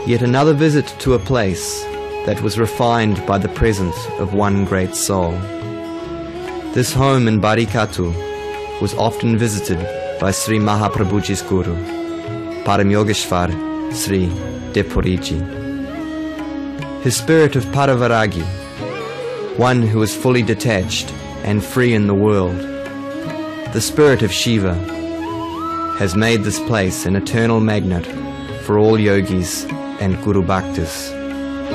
Yet another visit to a place that was refined by the presence of one great soul. This home in Barikatu was often visited by Sri Mahaprabhuji's Guru, Param Yogeshwar Sri Depuriji. His spirit of Paravaragi, one who is fully detached and free in the world, the spirit of Shiva, has made this place an eternal magnet for all yogis and Guru Bhaktas.